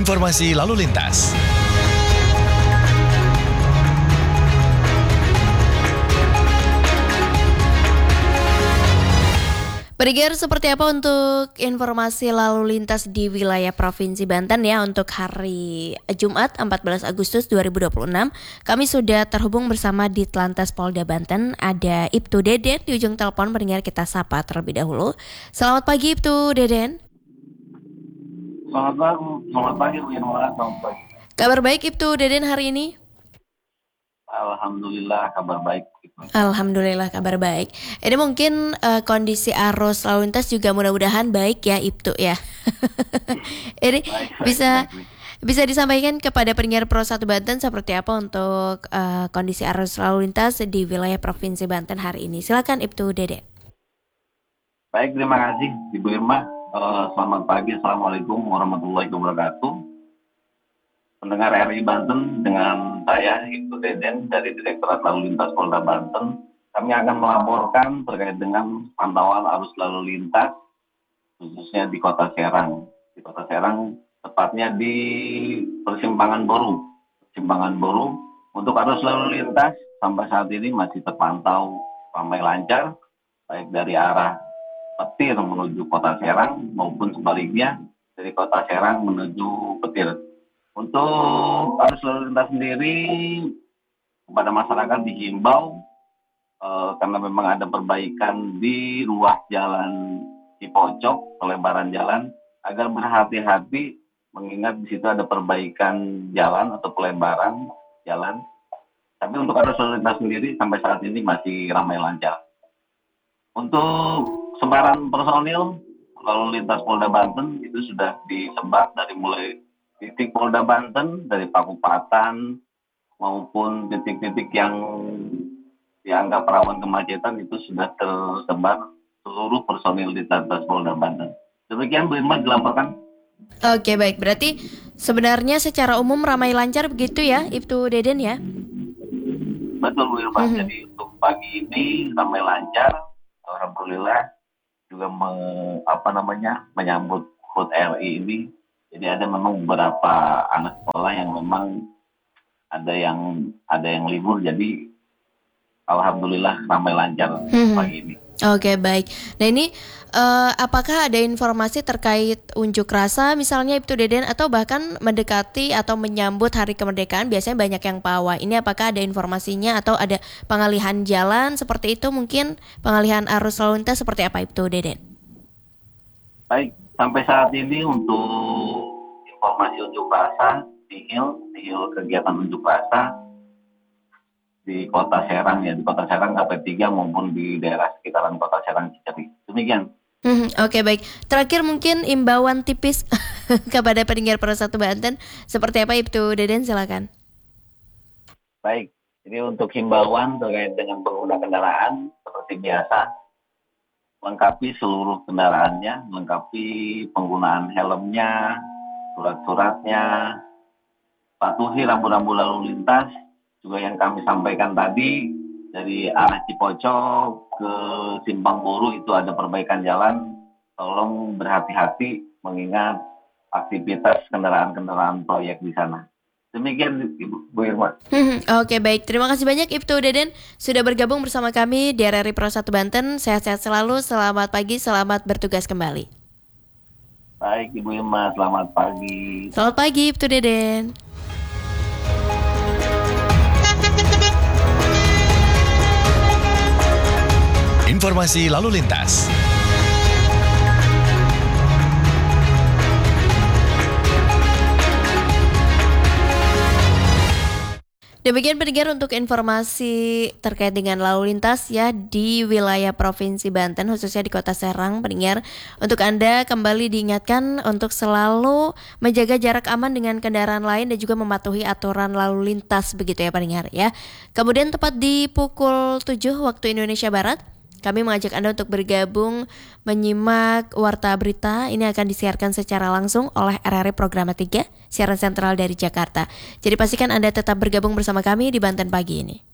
Informasi lalu lintas. Pendengar, seperti apa untuk informasi lalu lintas di wilayah Provinsi Banten ya untuk hari Jumat 14 Agustus 2026. Kami sudah terhubung bersama Ditlantas Polda Banten, ada Ibtu Deden di ujung telepon. Pendengar, kita sapa terlebih dahulu. Selamat pagi Ibtu Deden. Selamat pagi Bu Irma, selamat pagi. Kabar baik Ibtu Deden hari ini? Alhamdulillah kabar baik. Alhamdulillah kabar baik. Ini mungkin kondisi arus lalu lintas juga mudah-mudahan baik ya Ibtu ya. Ini bisa disampaikan kepada pendengar Pro 1 Banten seperti apa untuk kondisi arus lalu lintas di wilayah Provinsi Banten hari ini. Silakan Ibtu Dede. Baik, terima kasih Ibu Irma. Selamat pagi, Assalamualaikum warahmatullahi wabarakatuh. Pendengar RI Banten, dengan saya Ibtu Deden dari Direktorat Lalu Lintas Polda Banten, kami akan melaporkan terkait dengan pantauan arus lalu lintas khususnya di Kota Serang. Di Kota Serang, tepatnya di Persimpangan Boru. Persimpangan Boru, untuk arus lalu lintas sampai saat ini masih terpantau ramai lancar, baik dari arah Petir menuju Kota Serang maupun sebaliknya dari Kota Serang menuju Petir. Untuk arus lalu lintas sendiri kepada masyarakat dihimbau karena memang ada perbaikan di ruas jalan Cipocok, pelebaran jalan, agar berhati-hati mengingat di situ ada perbaikan jalan atau pelebaran jalan. Tapi untuk arus lalu lintas sendiri sampai saat ini masih ramai lancar. Untuk sebaran personil lalu lintas Polda Banten itu sudah disebar dari mulai titik Polda Banten dari Pakupatan maupun titik-titik yang dianggap rawan kemacetan itu sudah tersebar seluruh personil di Ditlantas Polda Banten. Demikian Bu Irma dilaporkan. Oke, baik. Berarti sebenarnya secara umum ramai lancar begitu ya Ibtu Deden ya? Betul Bu Irma. Jadi untuk pagi ini ramai lancar. Alhamdulillah juga menyambut HUT RI ini. Jadi ada memang beberapa anak sekolah yang memang ada yang libur, jadi alhamdulillah ramai lancar pagi ini. Oke, baik. Nah ini apakah ada informasi terkait unjuk rasa misalnya Ibtu Deden atau bahkan mendekati atau menyambut Hari Kemerdekaan biasanya banyak yang pawai. Ini apakah ada informasinya atau ada pengalihan jalan seperti itu, mungkin pengalihan arus lalu lintas seperti apa Ibtu Deden? Baik, sampai saat ini untuk informasi unjuk rasa nihil kegiatan unjuk rasa di Kota Serang ya, di Kota Serang KP3 maupun di daerah sekitaran Kota Serang Cicerih. Demikian. Oke, baik. Terakhir mungkin imbauan tipis kepada pendengar Pro 1 Banten seperti apa Ibtu Deden, silakan. Baik, jadi untuk himbauan terkait dengan pengguna kendaraan seperti biasa, lengkapi seluruh kendaraannya, lengkapi penggunaan helmnya, surat-suratnya, patuhi rambu-rambu lalu lintas. Juga yang kami sampaikan tadi, dari arah Cipocok ke Simpang Boru itu ada perbaikan jalan. Tolong berhati-hati mengingat aktivitas kendaraan-kendaraan proyek di sana. Demikian Bu Irma. Oke, baik. Terima kasih banyak Ibtu Deden sudah bergabung bersama kami di RRI Pro 1 Banten. Sehat-sehat selalu. Selamat pagi, selamat bertugas kembali. Baik Ibu Irma, selamat pagi. Selamat pagi Ibtu Deden. Informasi lalu lintas. Demikian pendengar untuk informasi terkait dengan lalu lintas ya di wilayah Provinsi Banten, khususnya di Kota Serang. Pendengar, untuk Anda kembali diingatkan untuk selalu menjaga jarak aman dengan kendaraan lain dan juga mematuhi aturan lalu lintas begitu ya pendengar ya. Kemudian tepat di pukul 7 waktu Indonesia Barat, kami mengajak Anda untuk bergabung menyimak Warta Berita. Ini akan disiarkan secara langsung oleh RRI Programa 3, siaran sentral dari Jakarta. Jadi pastikan Anda tetap bergabung bersama kami di Banten pagi ini.